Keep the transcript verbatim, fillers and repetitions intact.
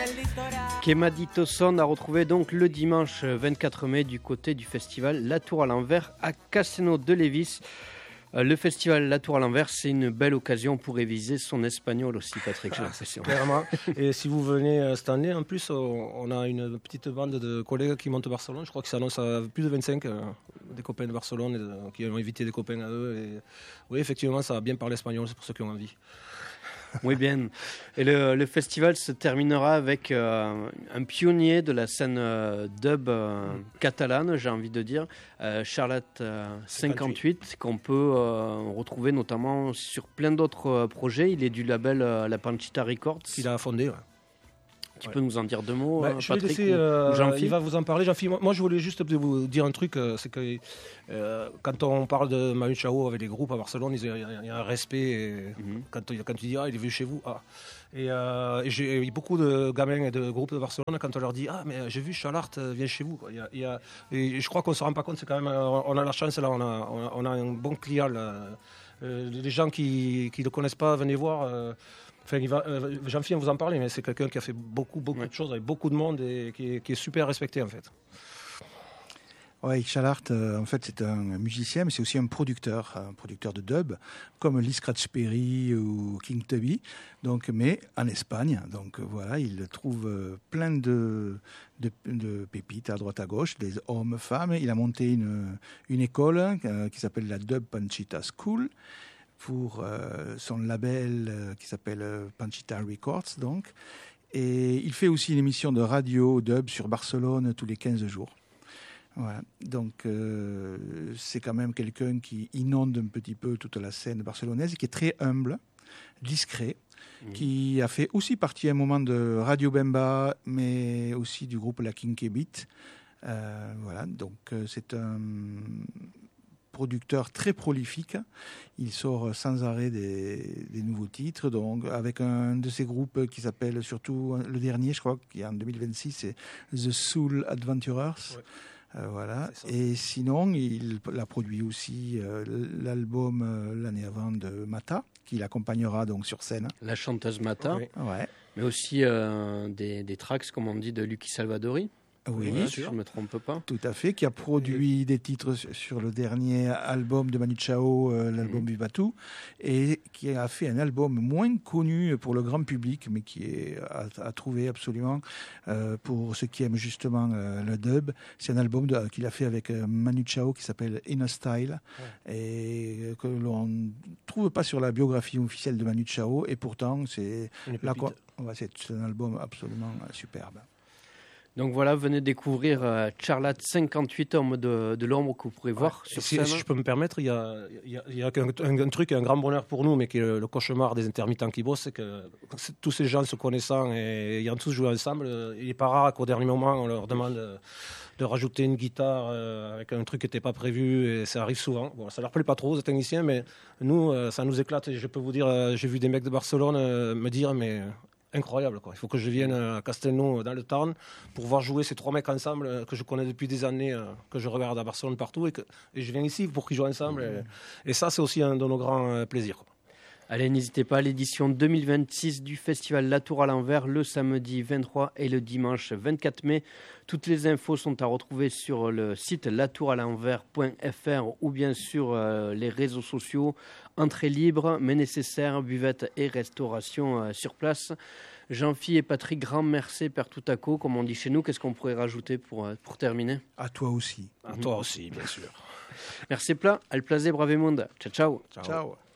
Quemadito Son a retrouvé donc le dimanche vingt-quatre mai du côté du festival La Tour à l'envers à Cassano de Lévis. Le festival La Tour à l'envers, c'est une belle occasion pour réviser son espagnol aussi, Patrick, j'ai ah, l'impression. Clairement. Et si vous venez cette année, en plus, on a une petite bande de collègues qui montent Barcelone. Je crois que ça annonce à plus de vingt-cinq, euh, des copains de Barcelone, et de, qui ont invité des copains à eux. Et, oui, effectivement, ça va bien parler espagnol, c'est pour ceux qui ont envie. Oui, bien. Et le, le festival se terminera avec euh, un pionnier de la scène euh, dub euh, catalane, j'ai envie de dire, euh, Charlotte euh, cinquante-huit, qu'on peut euh, retrouver notamment sur plein d'autres euh, projets. Il est du label euh, La Panchita Records. Il a fondé, ouais. Tu ouais. peux nous en dire deux mots, bah, euh, je Patrick, vais laisser, euh, ou Jean-Philippe. Il va vous en parler, Jean-Philippe. Moi, je voulais juste vous dire un truc, euh, c'est que euh, quand on parle de Manu Chao avec les groupes à Barcelone, il y a, il y a un respect. Et mm-hmm. quand, quand tu dis, ah, il est venu chez vous, ah. Et, euh, et j'ai eu beaucoup de gamins et de groupes de Barcelone, quand on leur dit, ah, mais j'ai vu Chalart, vient chez vous. Il y a, il y a, et je crois qu'on ne se rend pas compte, c'est quand même, on a la chance là, on a, on a un bon client là. Euh, les gens qui ne le connaissent pas, venez voir. Euh, Enfin, il va, euh, Jean-Philippe vous en parler, mais c'est quelqu'un qui a fait beaucoup, beaucoup ouais. de choses avec beaucoup de monde et qui est, qui est super respecté en fait. Oui, Chalart, euh, en fait, c'est un musicien, mais c'est aussi un producteur, un producteur de dub, comme Lee Scratch Perry ou King Tubby, donc, mais en Espagne. Donc voilà, il trouve euh, plein de, de, de pépites à droite à gauche, des hommes, femmes. Il a monté une, une école euh, qui s'appelle la Dub Panchita School, pour euh, son label euh, qui s'appelle euh, Panchita Records, donc. Et il fait aussi une émission de radio dub sur Barcelone tous les quinze jours. Voilà. Donc, euh, c'est quand même quelqu'un qui inonde un petit peu toute la scène barcelonaise, qui est très humble, discret, mmh. qui a fait aussi partie à un moment de Radio Bemba, mais aussi du groupe La Kinky Beat. Euh, voilà, donc euh, c'est un producteur très prolifique. Il sort sans arrêt des, des nouveaux titres, donc avec un de ces groupes qui s'appelle, surtout le dernier, je crois, qui est en deux mille vingt-six, c'est The Soul Adventurers. Ouais. Euh, voilà. Et sinon, il a produit aussi euh, l'album euh, l'année avant de Mata, qui l'accompagnera donc sur scène. La chanteuse Mata, oui. ouais. mais aussi euh, des, des tracks, comme on dit, de Lucky Salvadori. Oui, voilà, si je ne me trompe pas. Tout à fait, qui a produit et... des titres sur le dernier album de Manu Chao, euh, l'album mmh. Vivatu, et qui a fait un album moins connu pour le grand public, mais qui est à, à trouver absolument euh, pour ceux qui aiment justement euh, le dub. C'est un album de, qu'il a fait avec euh, Manu Chao qui s'appelle Inner Style, ouais. et que l'on ne trouve pas sur la biographie officielle de Manu Chao, et pourtant c'est, la, ouais, c'est un album absolument superbe. Donc voilà, venez découvrir euh, Charlotte cinquante-huit, homme de, de l'ombre, que vous pourrez voir ouais. sur si, scène. Si je peux me permettre, il y a, il y a, il y a un, un, un truc, un grand bonheur pour nous, mais qui est le, le cauchemar des intermittents qui bossent, c'est que c'est, tous ces gens se connaissant et ayant tous joué ensemble, il n'est pas rare qu'au dernier moment, on leur demande de, de rajouter une guitare euh, avec un truc qui n'était pas prévu, et ça arrive souvent. Bon, ça ne leur plaît pas trop aux techniciens, mais nous, euh, ça nous éclate. Et je peux vous dire, euh, j'ai vu des mecs de Barcelone euh, me dire, mais... incroyable, quoi. Il faut que je vienne à Castelnau, dans le Tarn, pour voir jouer ces trois mecs ensemble que je connais depuis des années, que je regarde à Barcelone partout, et, que, et je viens ici pour qu'ils jouent ensemble. Et, et ça, c'est aussi un de nos grands plaisirs, quoi. Allez, n'hésitez pas à l'édition deux mille vingt-six du festival La Tour à l'envers, le samedi vingt-trois et le dimanche vingt-quatre mai. Toutes les infos sont à retrouver sur le site latouralenvers point f r ou bien sur euh, les réseaux sociaux. Entrée libre, mais nécessaire, buvette et restauration euh, sur place. Jean-Philippe et Patrick, grand merci per tout à coup, comme on dit chez nous. Qu'est-ce qu'on pourrait rajouter pour, euh, pour terminer ? À toi aussi. À mmh. toi aussi, bien sûr. Merci pla, al plaisir bravemundo. Ciao, ciao. Ciao. ciao.